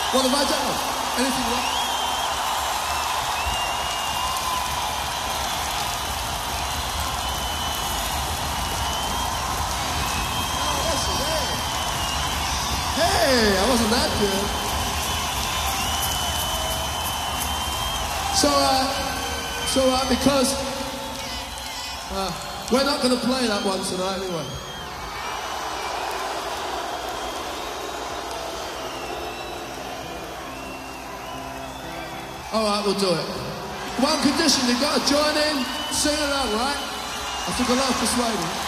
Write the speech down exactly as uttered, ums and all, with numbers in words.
What have I done? Anything wrong? Oh, listen, hey. Hey, I wasn't that good. So, uh, so, uh, because uh, we're not going to play that one tonight anyway. All right, we'll do it. One condition, you've got to join in, sing along, right? I took a lot of persuading.